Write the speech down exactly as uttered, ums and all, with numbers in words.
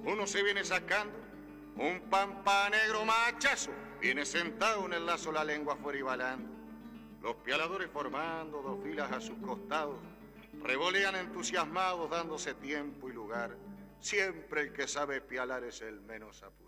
Uno se viene sacando un pampa negro machazo, viene sentado en el lazo, la lengua afuera y balando. Los pialadores formando dos filas a sus costados, revolean entusiasmados dándose tiempo y lugar. Siempre el que sabe pialar es el menos apurado.